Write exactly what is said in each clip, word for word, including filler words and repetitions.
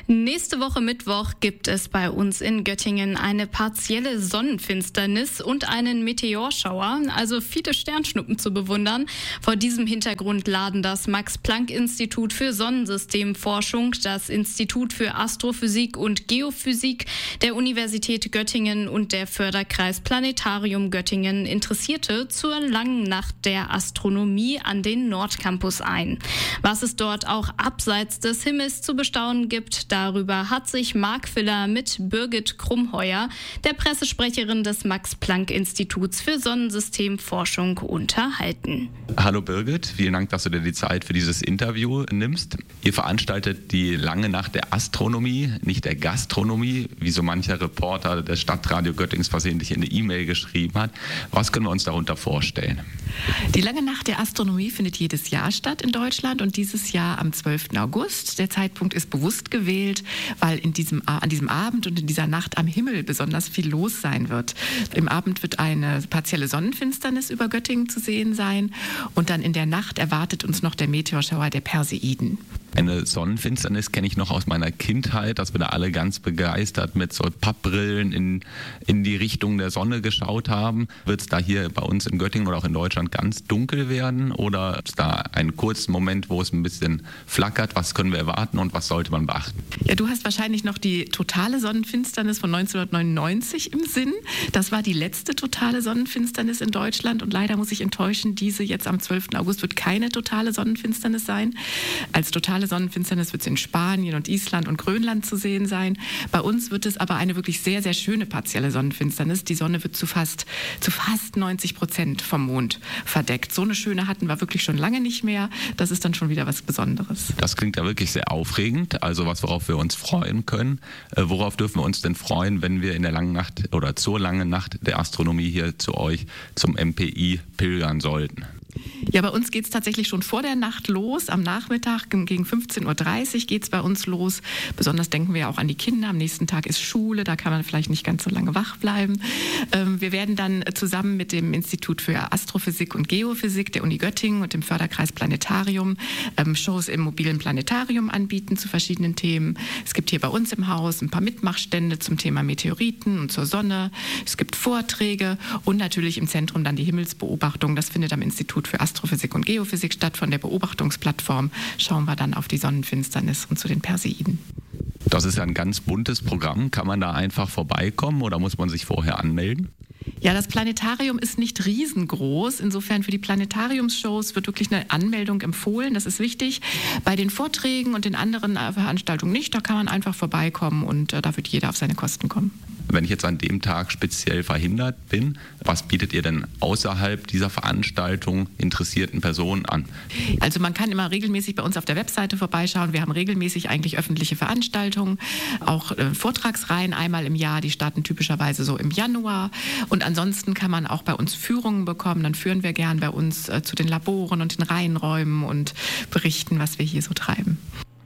Nächste Woche Mittwoch gibt es bei uns in Göttingen eine partielle Sonnenfinsternis und einen Meteorschauer, also viele Sternschnuppen zu bewundern. Vor diesem Hintergrund laden das Max-Planck-Institut für Sonnensystemforschung, das Institut für Astrophysik und Geophysik der Universität Göttingen und der Förderkreis Planetarium Göttingen Interessierte zur langen Nacht der Astronomie an den Nordcampus ein. Was es dort auch abseits des Himmels zu bestaunen gibt, darüber hat sich Marc Filler mit Birgit Krumheuer, der Pressesprecherin des Max-Planck-Instituts für Sonnensystemforschung, unterhalten. Hallo Birgit, vielen Dank, dass du dir die Zeit für dieses Interview nimmst. Ihr veranstaltet die lange Nacht der Astronomie, nicht der Gastronomie, wie so mancher Reporter des Stadtradio Göttings versehentlich in eine E-Mail geschrieben hat. Was können wir uns darunter vorstellen? Die lange Nacht der Astronomie findet jedes Jahr statt in Deutschland und dieses Jahr am zwölften August. Der Zeitpunkt ist bewusst gewählt, weil in diesem, an diesem Abend und in dieser Nacht am Himmel besonders viel los sein wird. Im Abend wird eine partielle Sonnenfinsternis über Göttingen zu sehen sein und dann in der Nacht erwartet uns noch der Meteorschauer der Perseiden. Eine Sonnenfinsternis kenne ich noch aus meiner Kindheit, dass wir da alle ganz begeistert mit so Pappbrillen in, in die Richtung der Sonne geschaut haben. Wird es da hier bei uns in Göttingen oder auch in Deutschland ganz dunkel werden oder ist da einen kurzen Moment, wo es ein bisschen flackert? Was können wir erwarten und was sollte man beachten? Ja, du hast wahrscheinlich noch die totale Sonnenfinsternis von neunzehnhundertneunundneunzig im Sinn. Das war die letzte totale Sonnenfinsternis in Deutschland und leider muss ich enttäuschen, diese jetzt am zwölften August wird keine totale Sonnenfinsternis sein. Als totale Sonnenfinsternis wird es in Spanien und Island und Grönland zu sehen sein. Bei uns wird es aber eine wirklich sehr, sehr schöne partielle Sonnenfinsternis. Die Sonne wird zu fast, zu fast neunzig Prozent vom Mond verdeckt. So eine schöne hatten wir wirklich schon lange nicht mehr. Das ist dann schon wieder was Besonderes. Das klingt ja wirklich sehr aufregend. Also was, worauf wir uns freuen können. Äh, worauf dürfen wir uns denn freuen, wenn wir in der langen Nacht oder zur langen Nacht der Astronomie hier zu euch zum M P I pilgern sollten? Ja, bei uns geht es tatsächlich schon vor der Nacht los. Am Nachmittag gegen fünfzehn Uhr dreißig geht es bei uns los. Besonders denken wir ja auch an die Kinder. Am nächsten Tag ist Schule, da kann man vielleicht nicht ganz so lange wach bleiben. Ähm, wir werden dann zusammen mit dem Institut für Astrophysik und Geophysik der Uni Göttingen und dem Förderkreis Planetarium ähm, Shows im mobilen Planetarium anbieten zu verschiedenen Themen. Es gibt hier bei uns im Haus ein paar Mitmachstände zum Thema Meteoriten und zur Sonne. Es gibt Vorträge und natürlich im Zentrum dann die Himmelsbeobachtung. Das findet am Institut für Astrophysik und Geophysik statt. Von der Beobachtungsplattform schauen wir dann auf die Sonnenfinsternis und zu den Perseiden. Das ist ja ein ganz buntes Programm. Kann man da einfach vorbeikommen oder muss man sich vorher anmelden? Ja, das Planetarium ist nicht riesengroß. Insofern für die Planetariumsshows wird wirklich eine Anmeldung empfohlen. Das ist wichtig. Bei den Vorträgen und den anderen Veranstaltungen nicht. Da kann man einfach vorbeikommen und äh, da wird jeder auf seine Kosten kommen. Wenn ich jetzt an dem Tag speziell verhindert bin, was bietet ihr denn außerhalb dieser Veranstaltung interessierten Personen an? Also man kann immer regelmäßig bei uns auf der Webseite vorbeischauen. Wir haben regelmäßig eigentlich öffentliche Veranstaltungen, auch äh, Vortragsreihen einmal im Jahr. Die starten typischerweise so im Januar. Und ansonsten kann man auch bei uns Führungen bekommen. Dann führen wir gern bei uns äh, zu den Laboren und den Reihenräumen und berichten, was wir hier so treiben.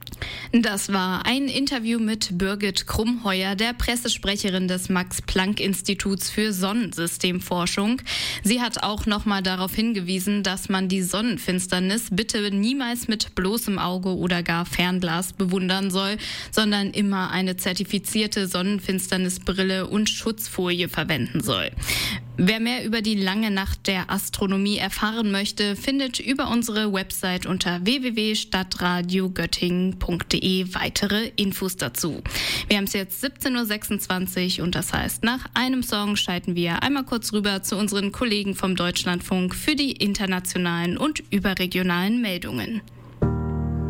Das war ein Interview mit Birgit Krumheuer, der Pressesprecherin des Max-Planck-Instituts für Sonnensystemforschung. Sie hat auch nochmal darauf hingewiesen, dass man die Sonnenfinsternis bitte niemals mit bloßem Auge oder gar Fernglas bewundern soll, sondern immer eine zertifizierte Sonnenfinsternisbrille und Schutzfolie verwenden soll. Wer mehr über die lange Nacht der Astronomie erfahren möchte, findet über unsere Website unter w w w punkt stadtradio göttingen punkt d e weitere Infos dazu. Wir haben es jetzt siebzehn Uhr sechsundzwanzig und das heißt, nach einem Song schalten wir einmal kurz rüber zu unseren Kollegen vom Deutschlandfunk für die internationalen und überregionalen Meldungen.